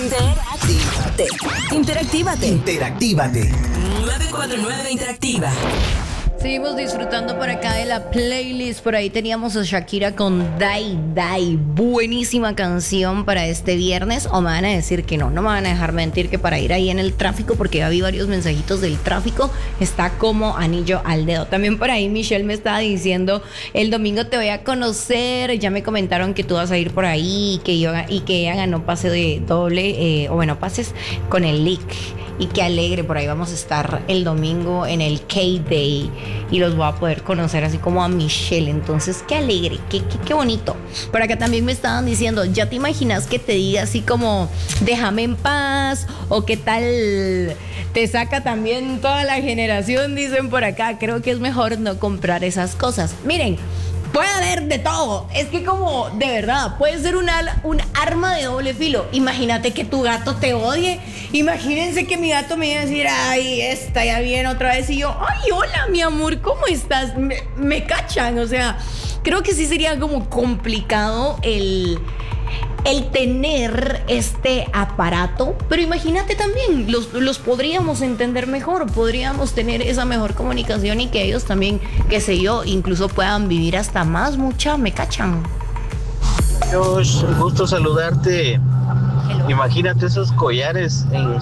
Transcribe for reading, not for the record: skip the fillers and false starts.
Interactívate. 949 Interactiva. Seguimos disfrutando por acá de la playlist. Por ahí teníamos a Shakira con Dai Dai. Buenísima canción para este viernes. O me van a decir que no me van a dejar mentir que para ir ahí en el tráfico, porque ya vi varios mensajitos del tráfico, está como anillo al dedo. También por ahí Michelle me estaba diciendo, el domingo te voy a conocer. Ya me comentaron que tú vas a ir por ahí y que ella ganó pase de doble, pases con el Leak. Y qué alegre, por ahí vamos a estar el domingo en el K-Day y los voy a poder conocer así como a Michelle. Entonces, qué alegre, qué bonito. Por acá también me estaban diciendo, ¿ya te imaginas que te diga así como déjame en paz? O qué tal te saca también toda la generación, dicen por acá. Creo que es mejor no comprar esas cosas. Miren, puede haber de todo. Es que como, de verdad, puede ser un arma de doble filo. Imagínate que tu gato te odie. Imagínense que mi gato me iba a decir, ay, esta ya viene otra vez. Y yo, ay, hola, mi amor, ¿cómo estás? Me cachan. O sea, creo que sí sería como complicado el tener este aparato, pero imagínate también, los podríamos entender mejor, podríamos tener esa mejor comunicación y que ellos también, qué sé yo, incluso puedan vivir hasta más, me cachan. Josh, gusto saludarte. Hello. Imagínate esos collares en